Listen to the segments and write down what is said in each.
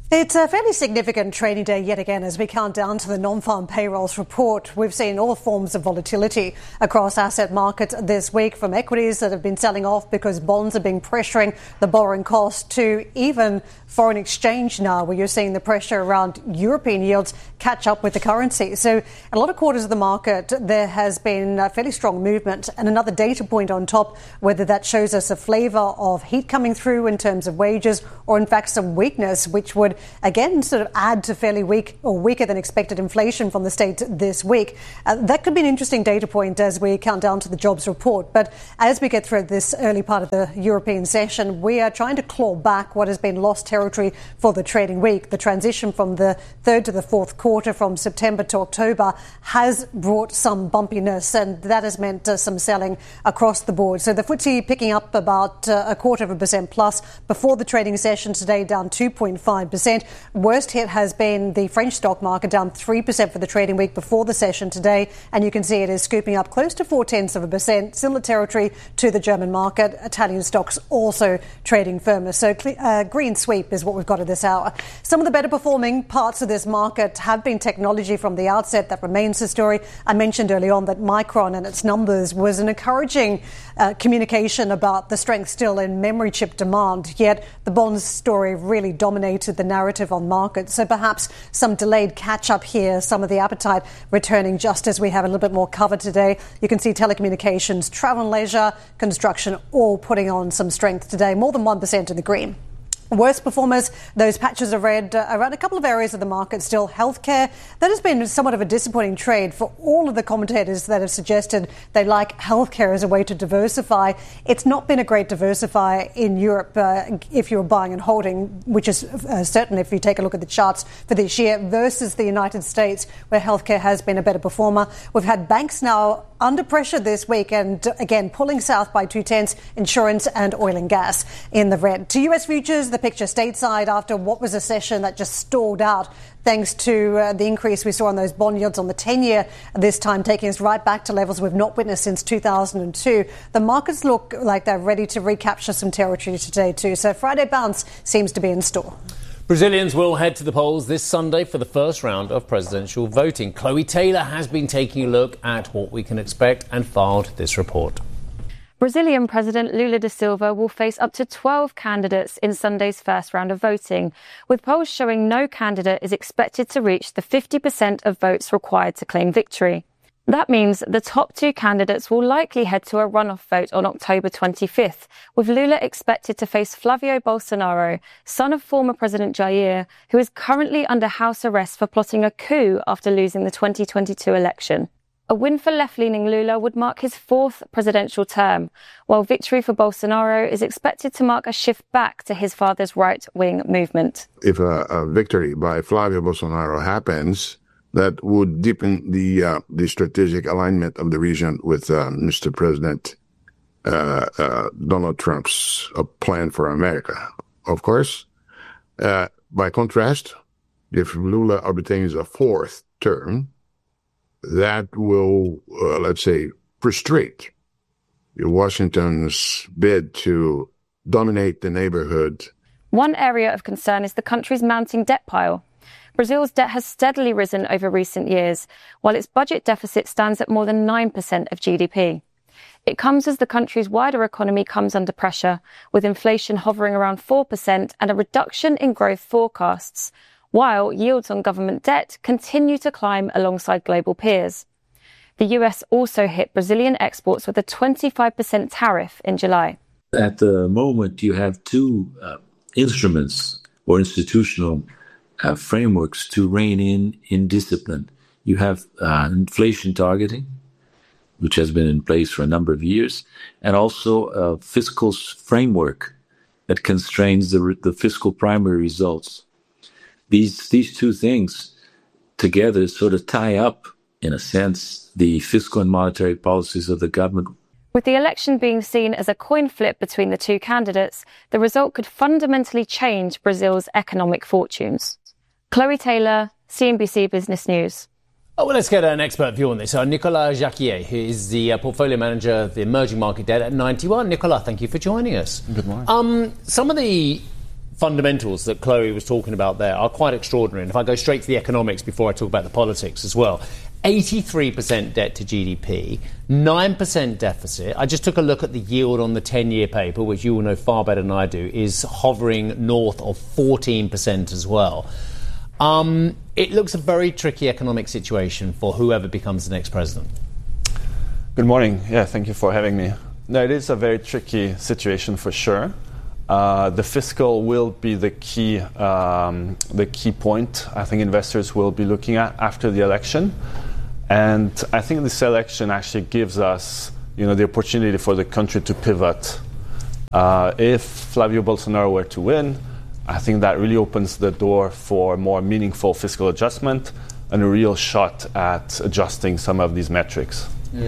It's a fairly significant trading day yet again as we count down to the non-farm payrolls report. We've seen all forms of volatility across asset markets this week, from equities that have been selling off because bonds have been pressuring the borrowing cost to even foreign exchange now, where you're seeing the pressure around European yields catch up with the currency. So in a lot of quarters of the market, there has been a fairly strong movement, and another data point on top, whether that shows us a flavour of heat coming through in terms of wages or in fact some weakness, which would again sort of add to fairly weak or weaker than expected inflation from the state this week. That could be an interesting data point as we count down to the jobs report. But as we get through this early part of the European session, we are trying to claw back what has been lost territory for the trading week. The transition from the third to the fourth quarter, from September to October, has brought some bumpiness, and that has meant some selling across the board. So the FTSE picking up about 0.25% plus before the trading session today, down 2.5%. Worst hit has been the French stock market, down 3% for the trading week before the session today, and you can see it is scooping up close to 0.4%, similar territory to the German market. Italian stocks also trading firmer. So green sweep is what we've got at this hour. Some of the better performing parts of this market have been technology from the outset. That remains the story. I mentioned early on that Micron and its numbers was an encouraging communication about the strength still in memory chip demand, yet the bonds story really dominated the narrative on markets. So perhaps some delayed catch-up here, some of the appetite returning just as we have a little bit more cover today. You can see telecommunications, travel and leisure, construction all putting on some strength today, more than 1% in the green. Worst performers, those patches of red around a couple of areas of the market still. Healthcare, that has been somewhat of a disappointing trade for all of the commentators that have suggested they like healthcare as a way to diversify. It's not been a great diversifier in Europe if you're buying and holding, which is certain if you take a look at the charts for this year, versus the United States, where healthcare has been a better performer. We've had banks now under pressure this week and again pulling south by 0.2, insurance and oil and gas in the red. To US futures, the picture stateside after what was a session that just stalled out thanks to the increase we saw on those bond yields on the 10-year, this time taking us right back to levels we've not witnessed since 2002. The markets look like they're ready to recapture some territory today too. So Friday bounce seems to be in store. Brazilians will head to the polls this Sunday for the first round of presidential voting. Chloe Taylor has been taking a look at what we can expect and filed this report. Brazilian President Lula da Silva will face up to 12 candidates in Sunday's first round of voting, with polls showing no candidate is expected to reach the 50% of votes required to claim victory. That means the top two candidates will likely head to a runoff vote on October 25th, with Lula expected to face Flavio Bolsonaro, son of former President Jair, who is currently under house arrest for plotting a coup after losing the 2022 election. A win for left-leaning Lula would mark his fourth presidential term, while victory for Bolsonaro is expected to mark a shift back to his father's right-wing movement. If a victory by Flavio Bolsonaro happens, that would deepen the strategic alignment of the region with Mr. President Donald Trump's plan for America. Of course, by contrast, if Lula obtains a fourth term, that will, let's say, frustrate Washington's bid to dominate the neighborhood. One area of concern is the country's mounting debt pile. Brazil's debt has steadily risen over recent years, while its budget deficit stands at more than 9% of GDP. It comes as the country's wider economy comes under pressure, with inflation hovering around 4% and a reduction in growth forecasts, while yields on government debt continue to climb alongside global peers. The US also hit Brazilian exports with a 25% tariff in July. At the moment, you have two instruments or institutional frameworks to rein in discipline. You have inflation targeting, which has been in place for a number of years, and also a fiscal framework that constrains the fiscal primary results. These two things together sort of tie up, in a sense, the fiscal and monetary policies of the government. With the election being seen as a coin flip between the two candidates, the result could fundamentally change Brazil's economic fortunes. Chloe Taylor, CNBC Business News. Oh, well, let's get an expert view on this. Nicolas Jacquier, who is the portfolio manager of the emerging market debt at 91. Nicolas, thank you for joining us. Good morning. Some of the fundamentals that Chloe was talking about there are quite extraordinary. And if I go straight to the economics before I talk about the politics as well, 83% debt to GDP, 9% deficit. I just took a look at the yield on the 10-year paper, which you will know far better than I do, is hovering north of 14% as well. It looks a very tricky economic situation for whoever becomes the next president. Good morning. Yeah, thank you for having me. No, it is a very tricky situation for sure. The fiscal will be the key point I think investors will be looking at after the election. And I think this election actually gives us, the opportunity for the country to pivot. If Flavio Bolsonaro were to win, I think that really opens the door for more meaningful fiscal adjustment and a real shot at adjusting some of these metrics.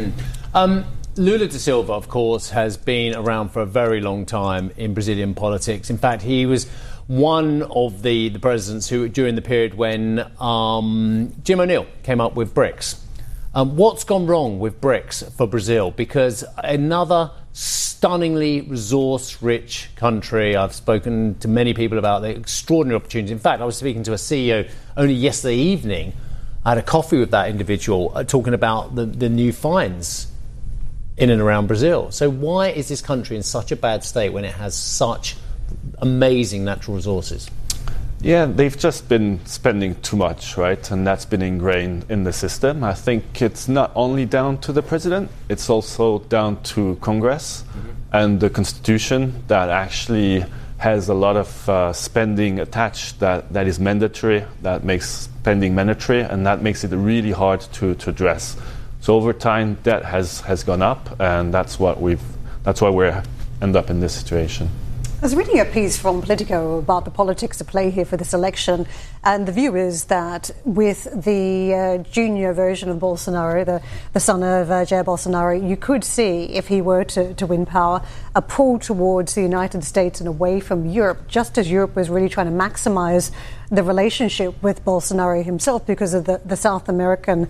Lula da Silva, of course, has been around for a very long time in Brazilian politics. In fact, he was one of the presidents who, during the period when Jim O'Neill came up with BRICS. What's gone wrong with BRICS for Brazil? Because another stunningly resource-rich country. I've spoken to many people about the extraordinary opportunities. In fact, I was speaking to a CEO only yesterday evening. I had a coffee with that individual talking about the new fines in and around Brazil. So why is this country in such a bad state when it has such amazing natural resources? Yeah, they've just been spending too much, right? And that's been ingrained in the system. I think it's not only down to the president, it's also down to Congress and the Constitution that actually has a lot of spending attached that is mandatory, that makes spending mandatory, and that makes it really hard to address. So over time, debt has gone up, and that's why we're end up in this situation. I was reading a piece from Politico about the politics at play here for this election, and the view is that with the junior version of Bolsonaro, the son of Jair Bolsonaro, you could see, if he were to win power, a pull towards the United States and away from Europe, just as Europe was really trying to maximise the relationship with Bolsonaro himself because of the South American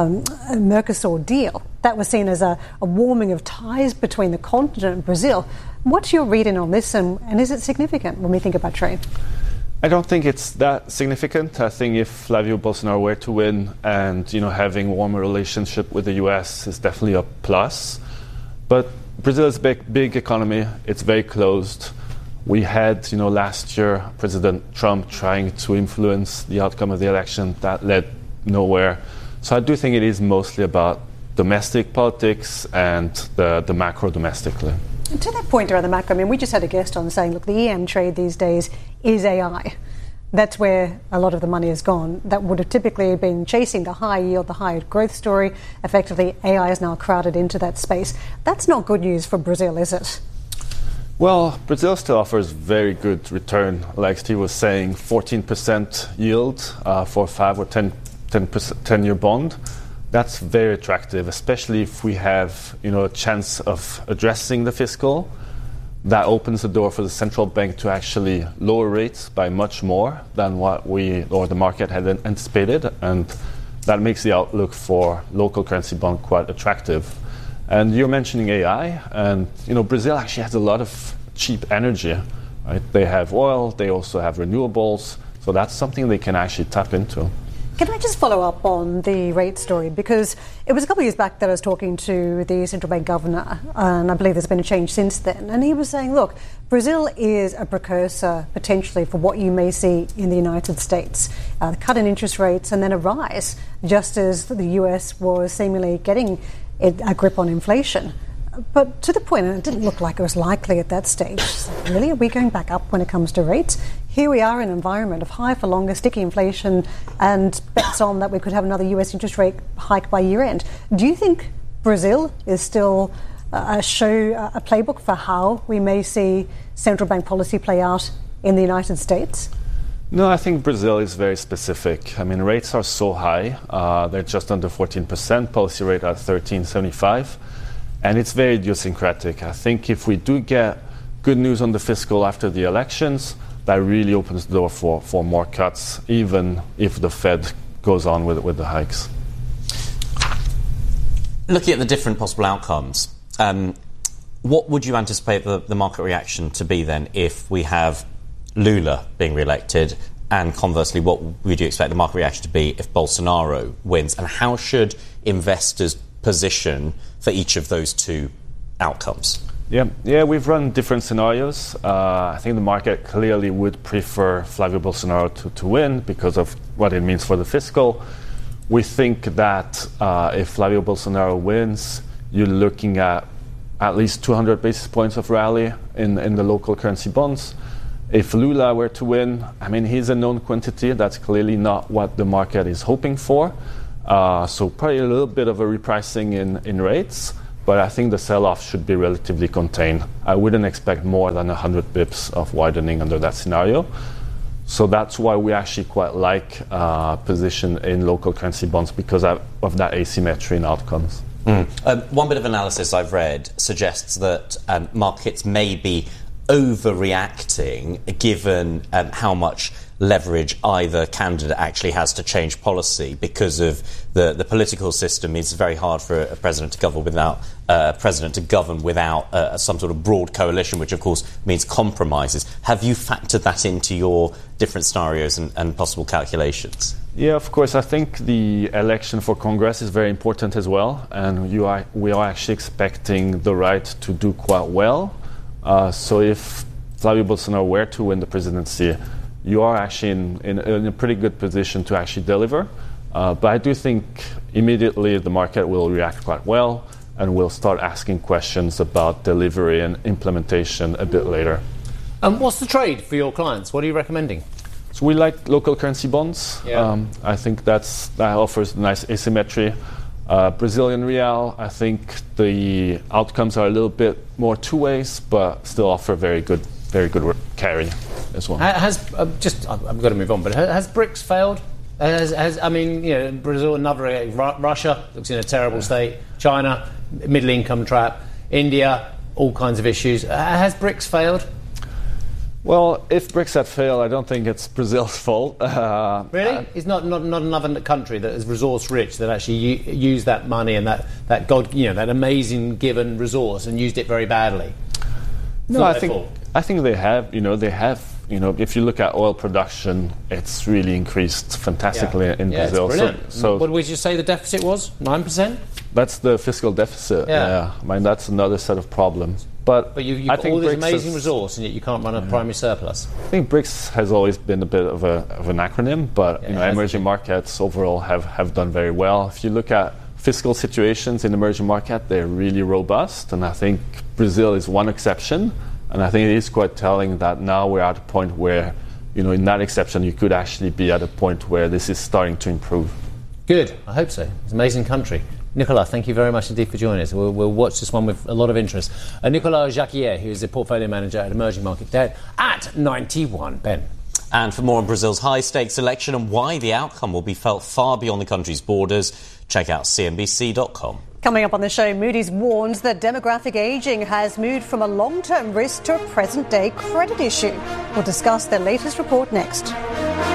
Mercosur deal. That was seen as a warming of ties between the continent and Brazil. What's your reading on this, and is it significant when we think about trade? I don't think it's that significant. I think if Flavio Bolsonaro were to win and, having a warmer relationship with the US is definitely a plus. But Brazil is a big economy. It's very closed. We had, last year, President Trump trying to influence the outcome of the election. That led nowhere. So I do think it is mostly about domestic politics and the macro domestically. And to that point around the macro, we just had a guest on saying, look, the EM trade these days is AI. That's where a lot of the money has gone. That would have typically been chasing the high yield, the high growth story. Effectively, AI is now crowded into that space. That's not good news for Brazil, is it? Well, Brazil still offers very good return. Like Steve was saying, 14% yield for 5 or 10-year bond. That's very attractive, especially if we have, a chance of addressing the fiscal. That opens the door for the central bank to actually lower rates by much more than what the market had anticipated, and that makes the outlook for local currency bond quite attractive. And you're mentioning AI, and Brazil actually has a lot of cheap energy. Right? They have oil, they also have renewables, so that's something they can actually tap into. Can I just follow up on the rate story? Because it was a couple of years back that I was talking to the central bank governor, and I believe there's been a change since then. And he was saying, look, Brazil is a precursor potentially for what you may see in the United States. The cut in interest rates and then a rise, just as the US was seemingly getting a grip on inflation. But to the point, and it didn't look like it was likely at that stage, so really, are we going back up when it comes to rates? Here we are in an environment of high for longer, sticky inflation, and bets on that we could have another US interest rate hike by year end. Do you think Brazil is still a playbook for how we may see central bank policy play out in the United States? No, I think Brazil is very specific. Rates are so high. They're just under 14%, policy rate at 13.75. And it's very idiosyncratic. I think if we do get good news on the fiscal after the elections, that really opens the door for more cuts, even if the Fed goes on with the hikes. Looking at the different possible outcomes, what would you anticipate the market reaction to be then if we have Lula being re-elected? And conversely, what would you expect the market reaction to be if Bolsonaro wins? And how should investors position for each of those two outcomes? Yeah, we've run different scenarios. I think the market clearly would prefer Flavio Bolsonaro to win because of what it means for the fiscal. We think that if Flavio Bolsonaro wins, you're looking at least 200 basis points of rally in the local currency bonds. If Lula were to win, I mean, he's a known quantity. That's clearly not what the market is hoping for. So probably a little bit of a repricing in rates, but I think the sell-off should be relatively contained. I wouldn't expect more than 100 bips of widening under that scenario. So that's why we actually quite like position in local currency bonds because of that asymmetry in outcomes. One bit of analysis I've read suggests that markets may be overreacting given how much leverage either candidate actually has to change policy because of the political system. It's very hard for a president to govern without some sort of broad coalition, which of course means compromises. Have you factored that into your different scenarios and possible calculations? Yeah, of course. I think the election for Congress is very important as well, and we are actually expecting the right to do quite well. So if Flavio Bolsonaro were to win the presidency, you are actually in a pretty good position to actually deliver. But I do think immediately the market will react quite well and will start asking questions about delivery and implementation a bit later. What's the trade for your clients? What are you recommending? So we like local currency bonds. Yeah. I think that offers nice asymmetry. Brazilian real, I think the outcomes are a little bit more two ways, but still offer very good carry as well. I've got to move on, but has BRICS failed? Brazil, another Russia looks in a terrible state. China, middle income trap. India, all kinds of issues. Has BRICS failed? Well, if BRICS had failed, I don't think it's Brazil's fault. Really? It's not another country that is resource rich that actually used that money and that amazing given resource and used it very badly. No, I think they have. If you look at oil production, it's really increased fantastically in Brazil. It's brilliant. So what did we just say the deficit was? 9%? That's the fiscal deficit. Yeah. I mean, that's another set of problems. But you've got all this amazing resource, and yet you can't run a primary surplus. I think BRICS has always been a bit of an acronym, but emerging markets overall have done very well. If you look at fiscal situations in emerging markets, they're really robust, and I think Brazil is one exception. And I think it is quite telling that now we're at a point where, in that exception, you could actually be at a point where this is starting to improve. Good. I hope so. It's an amazing country. Nicolas, thank you very much indeed for joining us. We'll watch this one with a lot of interest. Nicolas Jacquier, who is the portfolio manager at Emerging Market Debt at 91. Ben. And for more on Brazil's high-stakes election and why the outcome will be felt far beyond the country's borders, check out CNBC.com. Coming up on the show, Moody's warns that demographic ageing has moved from a long-term risk to a present-day credit issue. We'll discuss their latest report next.